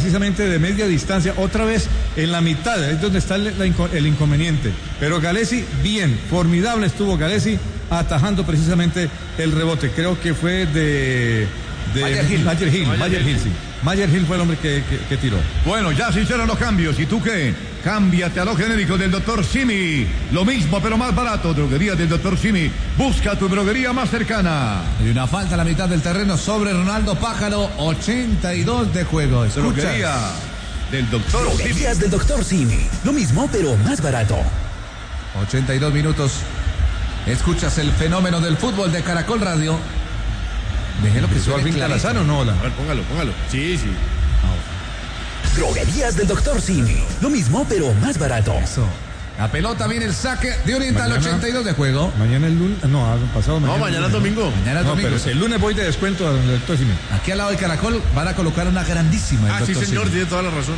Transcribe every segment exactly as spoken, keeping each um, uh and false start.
precisamente de media distancia, otra vez en la mitad, es donde está el, el inconveniente. Pero Gallesi, bien, formidable estuvo Gallesi atajando precisamente el rebote. Creo que fue de... de Mayer Hill. Mayer Hill, Mayer Hill, sí. Mayer Hill fue el hombre que, que, que tiró. Bueno, ya se hicieron los cambios. ¿Y tú qué? Cámbiate a lo genérico del doctor Simi. Lo mismo, pero más barato. Droguería del doctor Simi. Busca tu droguería más cercana. Y una falta a la mitad del terreno sobre Ronaldo Pájaro. ochenta y dos de juego. Escuchas. Droguería del doctor Simi. Droguerías del doctor Simi. Lo mismo, pero más barato. ochenta y dos minutos. Escuchas el fenómeno del fútbol de Caracol Radio. Déjelo que suene clarito. ¿Calazán o no? A ver, póngalo, póngalo. Sí, sí. Droguerías del doctor Simi. Lo mismo, pero más barato. Eso. La pelota viene el saque de Oriental, mañana, ochenta y dos de juego. Mañana el lunes, no, pasado mañana. No, mañana es domingo. Mañana es no, domingo. Pero el lunes voy de descuento al doctor Simi. Aquí al lado del Caracol van a colocar una grandísima. Ah, sí, señor, Simi. Tiene toda la razón.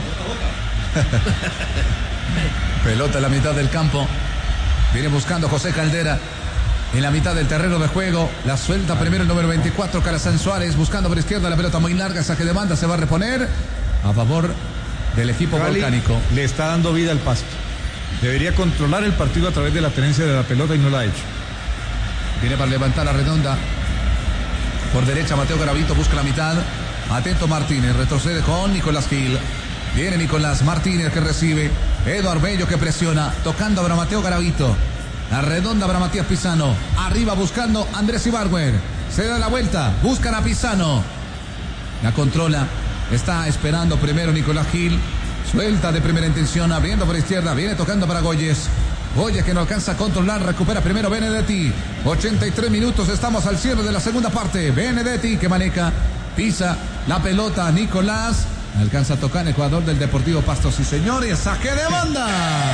Pelota en la mitad del campo. Viene buscando José Caldera. En la mitad del terreno de juego, la suelta primero el número veinticuatro, Calazán Suárez, buscando por izquierda, la pelota muy larga, saque de banda, se va a reponer a favor del equipo Cali volcánico. Le está dando vida al Pasto. Debería controlar el partido a través de la tenencia de la pelota y no la ha hecho. Viene para levantar la redonda. Por derecha, Mateo Garavito busca la mitad. Atento Martínez, retrocede con Nicolás Gil. Viene Nicolás Martínez que recibe. Eduardo Bello que presiona, tocando para Mateo Garavito. La redonda para Matías Pisano. Arriba buscando Andrés Ibargüen. Se da la vuelta. Buscan a Pisano. La controla. Está esperando primero Nicolás Gil. Suelta de primera intención. Abriendo por izquierda. Viene tocando para Goyes. Goyes que no alcanza a controlar. Recupera primero Benedetti. ochenta y tres minutos. Estamos al cierre de la segunda parte. Benedetti que maneja. Pisa la pelota. Nicolás. Alcanza a tocar el jugador del Deportivo Pasto. Sí, señores. Saque de banda.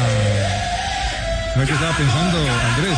No es que estaba pensando, Andrés.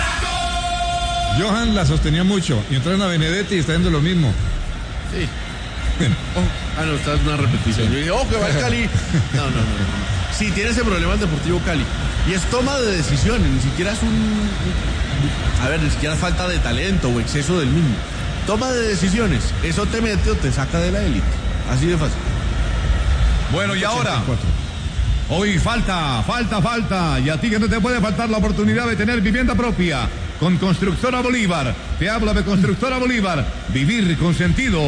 Johan la sostenía mucho y entraron a Benedetti y está haciendo lo mismo. Sí. Oh, ah, no, está en una repetición. Yo dije, oh, que va el Cali. No, no, no, no. Sí, tiene ese problema el Deportivo Cali. Y es toma de decisiones, ni siquiera es un... A ver, ni siquiera es falta de talento o exceso del mismo. Toma de decisiones. Eso te mete o te saca de la élite. Así de fácil. Bueno, y ahora... Hoy falta, falta, falta. Y a ti que no te puede faltar la oportunidad de tener vivienda propia. Con Constructora Bolívar. Te habla de Constructora Bolívar. Vivir con sentido.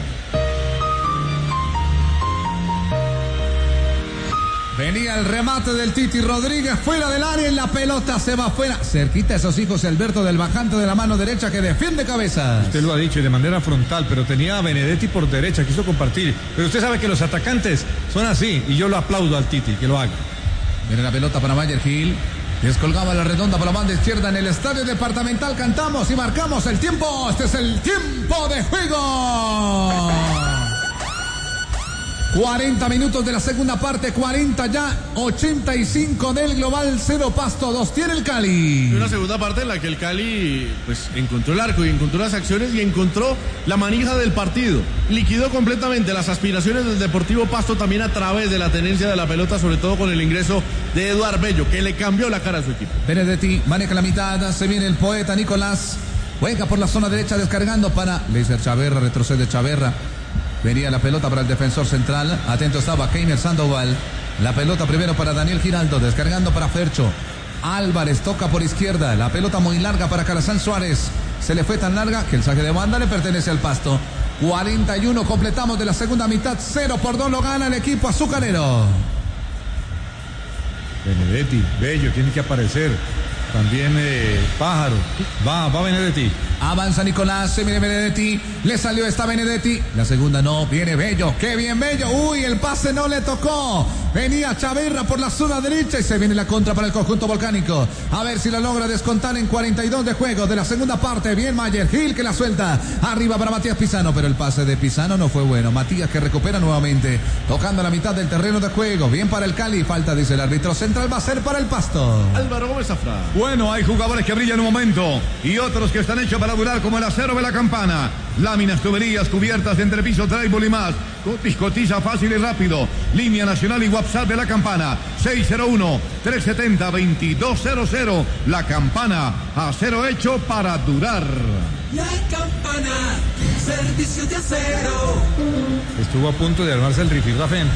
Venía el remate del Titi Rodríguez fuera del área y la pelota se va afuera. Cerquita a esos hijos Alberto del bajante de la mano derecha que defiende cabeza. Usted lo ha dicho y de manera frontal, pero tenía a Benedetti por derecha, quiso compartir. Pero usted sabe que los atacantes son así y yo lo aplaudo al Titi, que lo haga. Viene la pelota para Mayer Gil. Descolgaba la redonda para la banda izquierda en el estadio departamental. Cantamos y marcamos el tiempo. Este es el tiempo de juego. cuarenta minutos de la segunda parte, cuarenta ya, ochenta y cinco del global, cero Pasto, dos tiene el Cali. Y una segunda parte en la que el Cali pues encontró el arco y encontró las acciones y encontró la manija del partido. Liquidó completamente las aspiraciones del Deportivo Pasto también a través de la tenencia de la pelota, sobre todo con el ingreso de Eduardo Bello, que le cambió la cara a su equipo. Benedetti maneja la mitad, se viene el poeta Nicolás, juega por la zona derecha descargando para Leiser Chaverra, retrocede Chaverra. Venía la pelota para el defensor central. Atento estaba Keiner Sandoval. La pelota primero para Daniel Giraldo. Descargando para Fercho. Álvarez toca por izquierda. La pelota muy larga para Calazán Suárez. Se le fue tan larga que el saque de banda le pertenece al Pasto. cuarenta y uno completamos de la segunda mitad. cero por dos lo gana el equipo azucarero. Benedetti, Bello, tiene que aparecer. También eh, Pájaro. Va, va Benedetti. Avanza Nicolás, se viene Benedetti. Le salió esta Benedetti. La segunda no, viene Bello. ¡Qué bien Bello! ¡Uy! El pase no le tocó. Venía Chaverra por la zona derecha y se viene la contra para el conjunto volcánico. A ver si la logra descontar en cuarenta y dos de juego de la segunda parte. Bien Mayer Gil que la suelta. Arriba para Matías Pisano, pero el pase de Pisano no fue bueno. Matías que recupera nuevamente. Tocando la mitad del terreno de juego. Bien para el Cali. Falta, dice el árbitro central. Va a ser para el Pasto. Álvaro Gómez Zafra. Bueno, hay jugadores que brillan un momento y otros que están hechos para durar, como el acero de la campana. Láminas, tuberías, cubiertas, entrepiso, drywall y más. Cotiza fácil y rápido. Línea nacional y WhatsApp de la campana. seis cero uno, tres siete cero, dos dos cero cero. La campana, acero hecho para durar. La campana, servicio de acero. Estuvo a punto de armarse el rifirrafe en